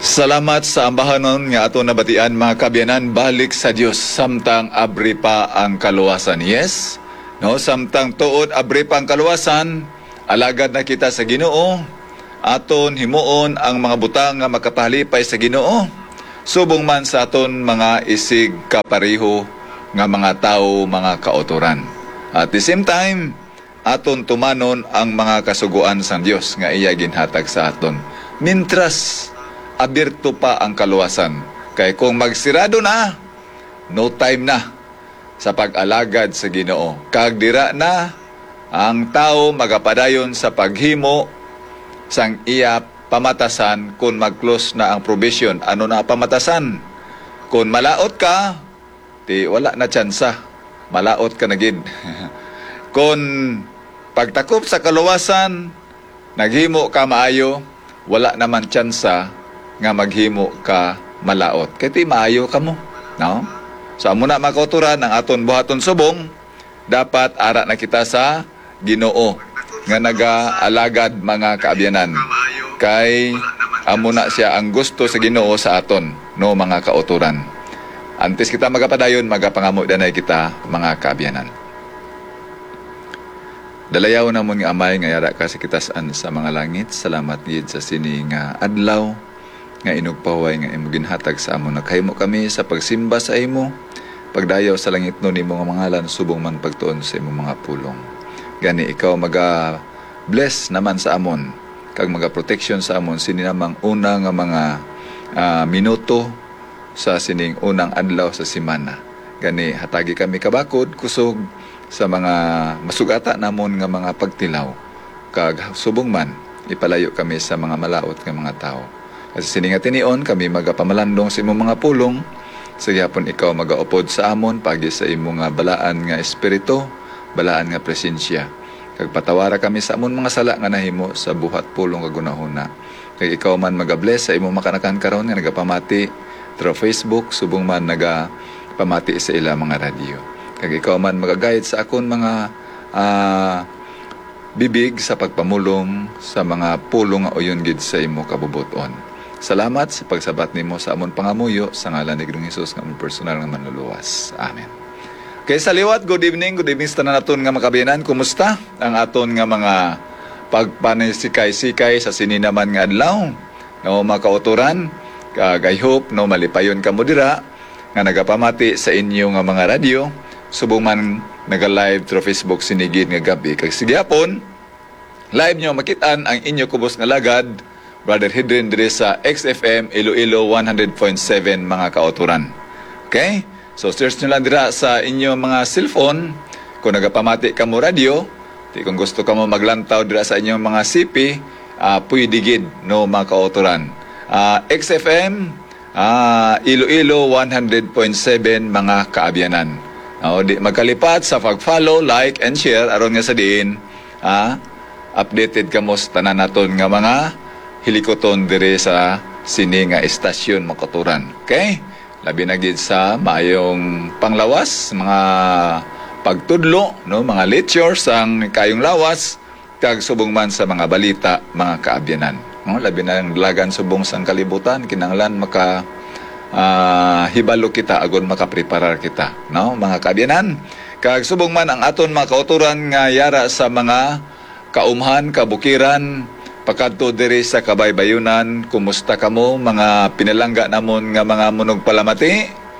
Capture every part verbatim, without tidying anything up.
Salamat sa ambahanon nga ato nabatian mga kabyanan, balik sa Dios samtang abri pa ang kaluwasan. Yes, no, samtang tuod abri pa ang kaluwasan, alagad na kita sa Ginoo, aton himuon ang mga butang nga makapahalipay sa Ginoo, subong man sa aton mga isig kapareho nga mga tao, mga kauturan. At the same time, aton tumanon ang mga kasuguan sa Dios nga iya ginhatag sa aton. Mintras abirto pa ang kaluwasan. Kay kung magsirado na, no time na sa pag-alagad sa Ginoo. Kag dira na ang tao magapadayon sa paghimo sang iya pamatasan kung mag-close na ang provision. Ano na pamatasan? Kung malaot ka, di wala na tsansa. Malaot ka na gid. Kung pagtakop sa kaluwasan, naghimo ka maayo, wala naman tsansa nga maghimo ka malaot. Kaya maayo ka mo. No? So, amo na makauturan ang aton buhaton subong, dapat ara na kita sa Ginoo nga naga-alagad mga kaabyanan. Kay amo na siya ang gusto sa Ginoo sa aton, no mga kauturan. Antes kita magapadayon, magapangamo danay kita mga kaabyanan. Dalayaw na mo nga amay nga yara ka sa kitasaan sa mga langit. Salamat gid sa sini nga adlaw nga inugpaway nga imo ginhatag sa amo. Nakahimo kami sa pagsimba sa imo, pagdayaw sa langit no nimo nga mangalan, subong man pagtuon sa imo mga pulong. Gani ikaw maga bless naman sa amon, kag maga protection sa amon sini namang una nga mga uh, minuto sa sining unang adlaw sa semana. Gani hatagi kami kabakod kusog sa mga masugata namon nga mga pagtilaw, kag subong man ipalayo kami sa mga malaot nga mga tao. Kasi sininga tinion kami magapamalandong sa imong mga pulong, sa gyapon ikaw magaupod sa amon pagi sa imong nga balaan nga espiritu, balaan nga presensya. Kag patawara kami sa amon mga sala nga nahimo sa buhat pulong kag gunahuna. Kag ikaw man magabless sa imong makanakan karon nga nagapamati through Facebook, subong man nagapamati sa ila mga radyo. Kag ikaw man magagayad sa akon mga uh, bibig sa pagpamulong sa mga pulong nga uyon gid sa imo kabubuton. Salamat sa pagsabat nimo sa amon pangamuyo sa ngalan ni Ginoong Hesus nga amon personal nga manluluwas. Amen. Kay sa liwat, good evening, good evening sa tanan naton nga makabiyanan. Kumusta ang aton nga mga pagpanisikay-sikay sa sini naman nga adlaw? No mga kauturan, kag I hope no malipayon kamo dira nga nagapamati sa inyo nga mga radyo, subong man naga-live through Facebook sinigid nga gabi. Kag sigyapon, live nyo makitaan ang inyo kubos nga lagad, Brother Hedrin dire sa X F M Iloilo one hundred point seven mga kauturan. Okay? So search nyo lang dira sa inyo mga cellphone kung nagapamati ka mo radio, di kung gusto ka mo maglantaw dira sa inyong mga C P, uh, pwede gid no mga kauturan. Uh, X F M uh, Iloilo one hundred point seven mga kaabyanan. Uh, di magkalipat sa pag-follow, like and share aron nga sa diin, uh, updated ka mo sa tanan naton nga mga hilikoton dire sa sini nga estasyon makaturan. Okay? Labi na gid sa maayong panglawas, mga pagtudlo, no, mga lectures ang kayong lawas, kag subong man sa mga balita, mga kaabyanan. No, labi na ang lagan subong sang kalibutan, kinahanglan maka uh, hibalo kita agon makapreparar kita, no, mga kaabyanan. Kag subong man ang aton mga kauturan nga yara sa mga kaumhan, kabukiran, pakadto diri sa kabaybayunan. Kumusta kamo mga pinalangga namon nga mga munog palamati?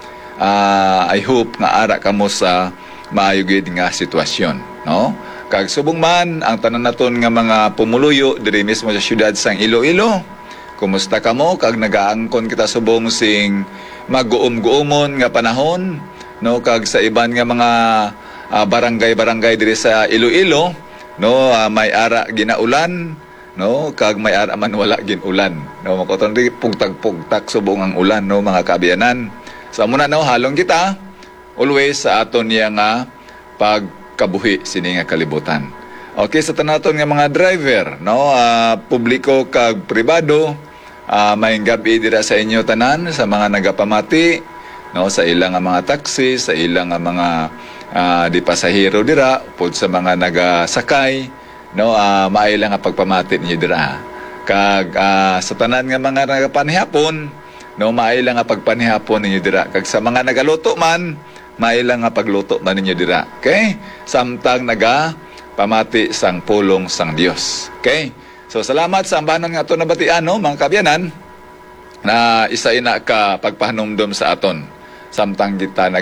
Uh, I hope nga ara kamo sa maayo gid nga sitwasyon, no? Kag subong man ang tanan naton nga mga pumuluyo diri mismo sa syudad sang Iloilo. Kumusta kamo? Kag nagaangkon kita subong sing mag-uum-guumon nga panahon, no? Kag sa iban nga mga uh, barangay-barangay diri sa Iloilo, no, uh, may ara ginaulan, no, kag may ara man wala gin ulan, no, makoton di pugtag-pugtak subong ang ulan, no mga kaabyanan. Sa so, muna no halong kita always sa aton niya nga pagkabuhi sini nga kalibutan. Okay, sa tanaton nga mga driver, no, uh, publiko kag pribado, uh, may gabi dira sa inyo tanan sa mga nagapamati, no, sa ilang nga mga taxi, sa ilang nga mga uh, di pasahero dira, pud sa mga nagasakay, no, uh, maay lang nga pagpamati niyo dira. Kag ah, sa tanan nga mga nagapanihapon, no, maila nga pagpanihapon ninyo dira. Kag sa mga nagaluto man, maila nga pagluto man ninyo dira. Okay? Samtang naga pamati sang pulong sang Dios. Okay? So salamat sa ambanon nga aton nabatian, no, mga kabyanan, na isa ina ka pagpahanumdum sa aton samtang kita